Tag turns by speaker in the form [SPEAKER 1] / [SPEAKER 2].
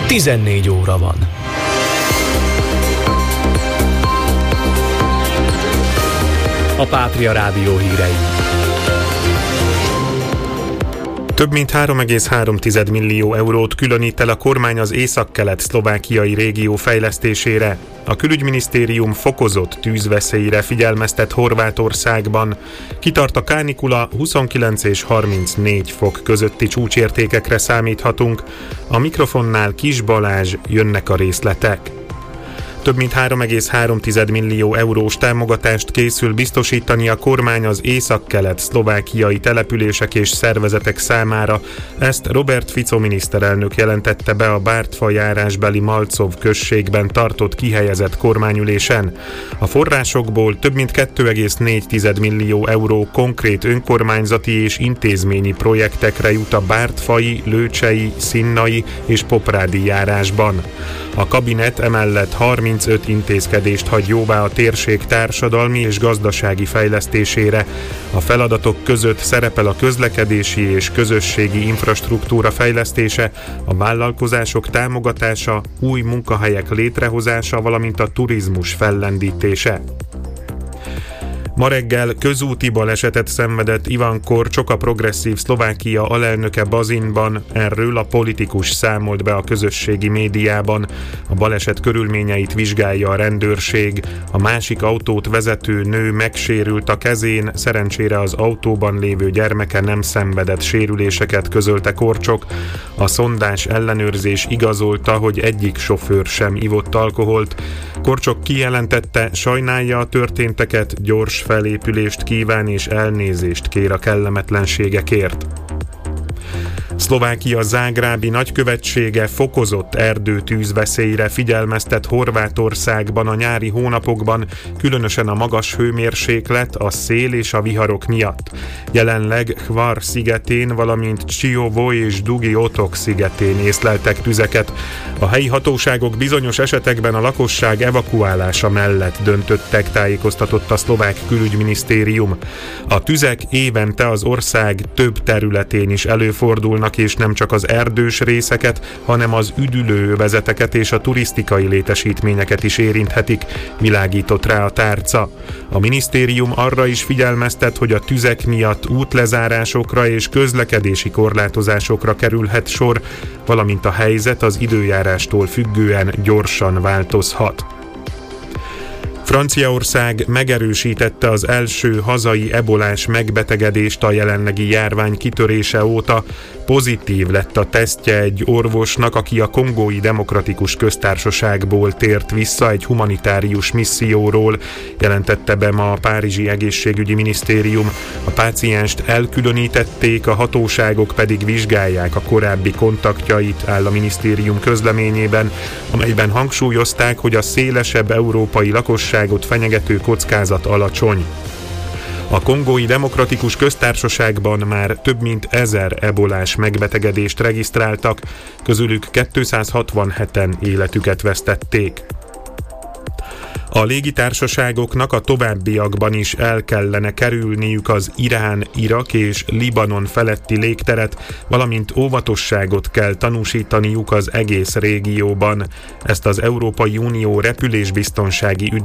[SPEAKER 1] 14 óra van. A Pátria Rádió hírei.
[SPEAKER 2] Több mint 3,3 millió eurót különít el a kormány az északkelet-szlovákiai régió fejlesztésére. A külügyminisztérium fokozott tűzveszélyre figyelmeztet Horvátországban. Kitart a kánikula, 29 és 34 fok közötti csúcsértékekre számíthatunk. A mikrofonnál Kis Balázs, jönnek a részletek. Több mint 3,3 millió eurós támogatást készül biztosítani a kormány az északkelet-szlovákiai települések és szervezetek számára. Ezt Robert Fico miniszterelnök jelentette be a Bártfa járásbeli Malcov községben tartott kihelyezett kormányülésen. A forrásokból több mint 2,4 millió euró konkrét önkormányzati és intézményi projektekre jut a bártfai, lőcsei, szinnai és poprádi járásban. A kabinet emellett 35 intézkedést hagy jóvá a térség társadalmi és gazdasági fejlesztésére. A feladatok között szerepel a közlekedési és közösségi infrastruktúra fejlesztése, a vállalkozások támogatása, új munkahelyek létrehozása, valamint a turizmus fellendítése. Ma reggel közúti balesetet szenvedett Ivan Korcsok, a Progresszív Szlovákia alelnöke Bazinban. Erről a politikus számolt be a közösségi médiában. A baleset körülményeit vizsgálja a rendőrség. A másik autót vezető nő megsérült a kezén, szerencsére az autóban lévő gyermeke nem szenvedett sérüléseket, közölte Korcsok. A szondás ellenőrzés igazolta, hogy egyik sofőr sem ivott alkoholt. Korcsok kijelentette, sajnálja a történteket, gyors felépülést kíván és elnézést kér a kellemetlenségekért. Szlovákia zágrábi nagykövetsége fokozott erdőtűzveszélyre figyelmeztet Horvátországban a nyári hónapokban, különösen a magas hőmérséklet, a szél és a viharok miatt. Jelenleg Hvar szigetén, valamint Csiovo és Dugi Otok szigetén észleltek tüzeket. A helyi hatóságok bizonyos esetekben a lakosság evakuálása mellett döntöttek, tájékoztatott a szlovák külügyminisztérium. A tüzek évente az ország több területén is előfordulnak, és nem csak az erdős részeket, hanem az üdülőövezeteket és a turisztikai létesítményeket is érinthetik, világított rá a tárca. A minisztérium arra is figyelmeztet, hogy a tüzek miatt útlezárásokra és közlekedési korlátozásokra kerülhet sor, valamint a helyzet az időjárástól függően gyorsan változhat. Franciaország megerősítette az első hazai ebolás megbetegedést a jelenlegi járvány kitörése óta. Pozitív lett a tesztje egy orvosnak, aki a Kongói Demokratikus Köztársaságból tért vissza egy humanitárius misszióról, jelentette be ma a Párizsi Egészségügyi Minisztérium. A pácienst elkülönítették, a hatóságok pedig vizsgálják a korábbi kontaktjait, áll a minisztérium közleményében, amelyben hangsúlyozták, hogy a szélesebb európai lakosságot fenyegető kockázat alacsony. A Kongói Demokratikus Köztársaságban már több mint 1000 ebolás megbetegedést regisztráltak, közülük 267-en életüket vesztették. A légitársaságoknak a továbbiakban is el kellene kerülniük az Irán, Irak és Libanon feletti légteret, valamint óvatosságot kell tanúsítaniuk az egész régióban. Ezt az Európai Unió repülésbiztonsági